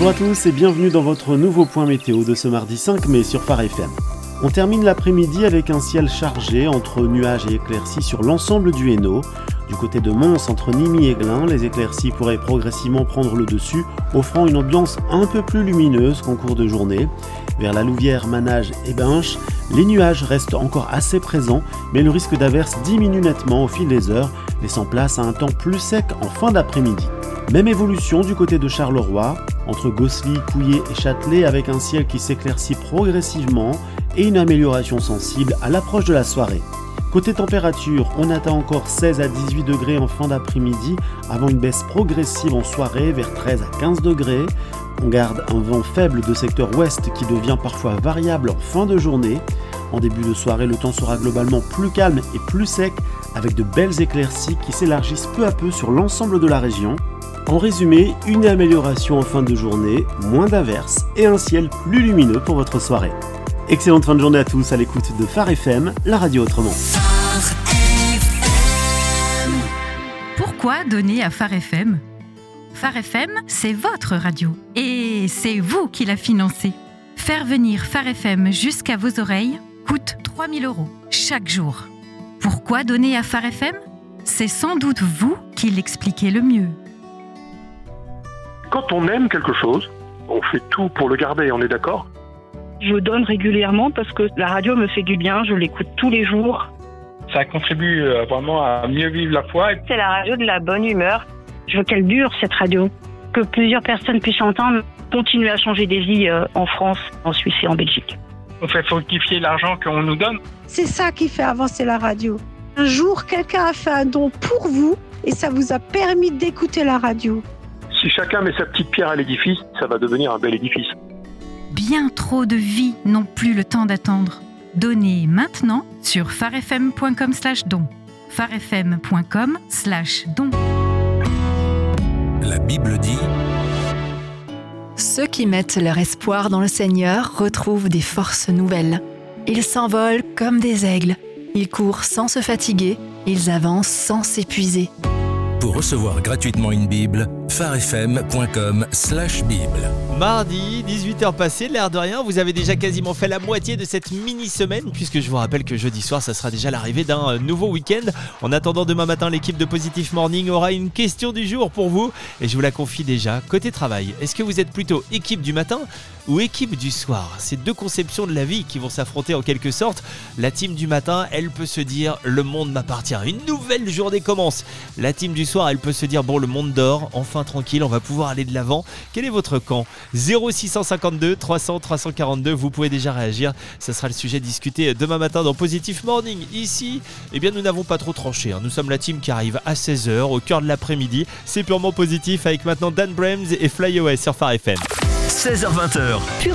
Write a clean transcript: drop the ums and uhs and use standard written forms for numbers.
Bonjour à tous et bienvenue dans votre nouveau point météo de ce mardi 5 mai sur Phare FM. On termine l'après-midi avec un ciel chargé entre nuages et éclaircies sur l'ensemble du Hainaut. Du côté de Mons, entre Nimy et Glun, les éclaircies pourraient progressivement prendre le dessus, offrant une ambiance un peu plus lumineuse qu'en cours de journée. Vers la Louvière, Manage et Binche, les nuages restent encore assez présents, mais le risque d'averse diminue nettement au fil des heures, laissant place à un temps plus sec en fin d'après-midi. Même évolution du côté de Charleroi, entre Gosselies, Couillé et Châtelet, avec un ciel qui s'éclaircit progressivement et une amélioration sensible à l'approche de la soirée. Côté température, on atteint encore 16 à 18 degrés en fin d'après-midi, avant une baisse progressive en soirée vers 13 à 15 degrés. On garde un vent faible de secteur ouest qui devient parfois variable en fin de journée. En début de soirée, le temps sera globalement plus calme et plus sec, avec de belles éclaircies qui s'élargissent peu à peu sur l'ensemble de la région. En résumé, une amélioration en fin de journée, moins d'averses et un ciel plus lumineux pour votre soirée. Excellente fin de journée à tous à l'écoute de Phare FM, la radio autrement. Pourquoi donner à Phare FM ? Phare FM, c'est votre radio et c'est vous qui la financez. Faire venir Phare FM jusqu'à vos oreilles coûte 3 000 € chaque jour. Pourquoi donner à Phare FM ? C'est sans doute vous qui l'expliquez le mieux. Quand on aime quelque chose, on fait tout pour le garder, on est d'accord ? Je donne régulièrement parce que la radio me fait du bien, je l'écoute tous les jours. Ça contribue vraiment à mieux vivre la foi. C'est la radio de la bonne humeur. Je veux qu'elle dure, cette radio. Que plusieurs personnes puissent entendre, continuer à changer des vies en France, en Suisse et en Belgique. On fait fructifier l'argent qu'on nous donne. C'est ça qui fait avancer la radio. Un jour, quelqu'un a fait un don pour vous et ça vous a permis d'écouter la radio. Si chacun met sa petite pierre à l'édifice, ça va devenir un bel édifice. Bien trop de vies n'ont plus le temps d'attendre. Donnez maintenant sur pharefm.com/don. pharefm.com/don. La Bible dit: Ceux qui mettent leur espoir dans le Seigneur retrouvent des forces nouvelles. Ils s'envolent comme des aigles. Ils courent sans se fatiguer. Ils avancent sans s'épuiser. Pour recevoir gratuitement une Bible, pharefm.com/bible. Mardi, 18h passées, l'air de rien, vous avez déjà quasiment fait la moitié de cette mini-semaine, puisque je vous rappelle que jeudi soir, ça sera déjà l'arrivée d'un nouveau week-end. En attendant demain matin, l'équipe de Positive Morning aura une question du jour pour vous, et je vous la confie déjà. Côté travail, est-ce que vous êtes plutôt équipe du matin ou équipe du soir ? C'est deux conceptions de la vie qui vont s'affronter en quelque sorte. La team du matin, elle peut se dire « le monde m'appartient », une nouvelle journée commence. La team du soir, elle peut se dire « bon, le monde dort, enfin tranquille, on va pouvoir aller de l'avant ». Quel est votre camp ? 0652 300 342, vous pouvez déjà réagir. Ça sera le sujet discuté demain matin dans Positive Morning. Ici, eh bien, nous n'avons pas trop tranché. Nous sommes la team qui arrive à 16h, au cœur de l'après-midi. C'est purement positif avec maintenant Dan Brems et Fly Away sur Phare FM. 16h-20h.